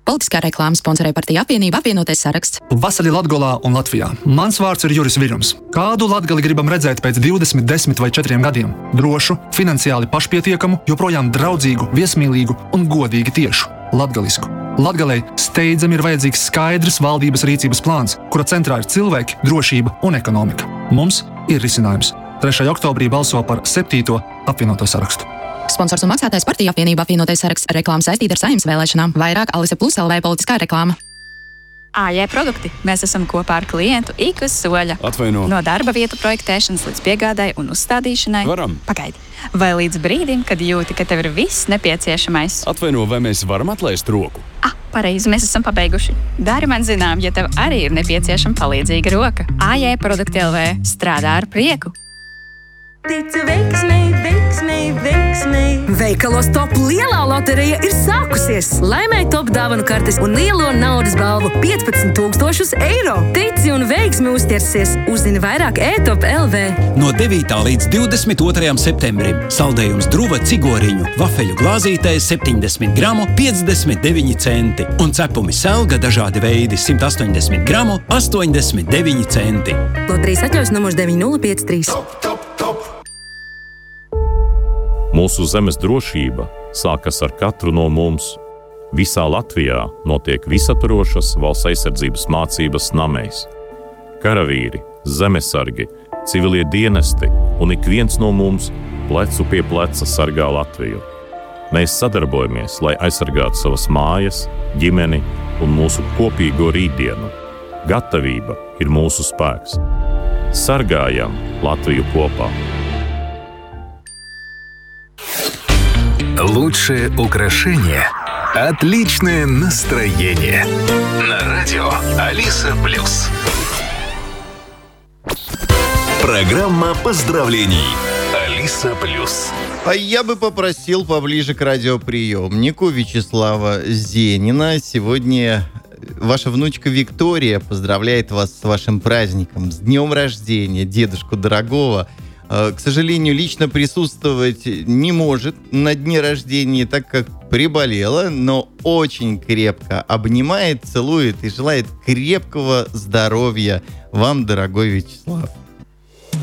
Politiskā reklāma sponsorē partija Apvienība apvienotais saraksts. Vasarī Latgolā un Latvijā. Mans vārds ir Juris Virums. Kādu Latgali gribam redzēt pēc 20, 10 vai 4 gadiem? Drošu, finansiāli pašpietiekamu, joprojām draudzīgu, viesmīlīgu un godīgi tiešu. Latgalisku. Latgalei steidzami ir vajadzīgs skaidrs valdības rīcības plāns, kura centrā ir cilvēki, drošība un ekonomika. Mums ir risinājums. 3. oktobrī balso par 7. apvienoto sarakstu. Sponsors un maksātājs partija Apvienība apvienotais saraksts. Reklāma saistīta ar Saeimas vēlēšanām. Vairāk Alise Plus LV politiskā reklāma. AJ produkti. Mēs esam kopā ar klientu ik uz soļa. Atvaino. No darba vietu projektēšanas līdz piegādai un uzstādīšanai. Varam. Pagaidi. Vai līdz brīdim, kad jūti, ka tev ir viss nepieciešamais. Atvaino, vai mēs varam atlaist roku? Pareizi, mēs esam pabeiguši. Dari man zinām, ja tev arī ir nepieciešama palīdzīga roka. AJ produkti LV strādā ar prieku. Tici veiksmei, veiksmei, veiksmei. Veikalos Top lielā loterija ir sākusies. Laimēji Top dāvanu kartes un lielo naudas balvu 15,000 eiro. Tici un veiksmi uzķersies. Uzzini vairāk e-Top LV. No 9. līdz 22. septembrim saldējums druva cigoriņu, vafeļu glāzītē 70 gramu 59 centi un cepumi selga dažādi veidi 180 gramu 89 centi. Loterijas atļaus numurs 9053. Mūsu zemes drošība sākas ar katru no mums. Visā Latvijā notiek visaturošas valsts aizsardzības mācības namēs. Karavīri, zemesargi, civilie dienesti un ik viens no mums plecu pie pleca sargā Latviju. Mēs sadarbojamies, lai aizsargātu savas mājas, ģimeni un mūsu kopīgo rītdienu. Gatavība ir mūsu spēks. Sargājam Latviju kopā! Лучшее украшение – отличное настроение. На радио Алиса Плюс. Программа поздравлений. Алиса Плюс. А я бы попросил поближе к радиоприемнику Вячеслава Зенина. Сегодня ваша внучка Виктория поздравляет вас с вашим праздником, с днем рождения, дедушку дорогого. К сожалению, лично присутствовать не может на дне рождения, так как приболела, но очень крепко обнимает, целует и желает крепкого здоровья вам, дорогой Вячеслав.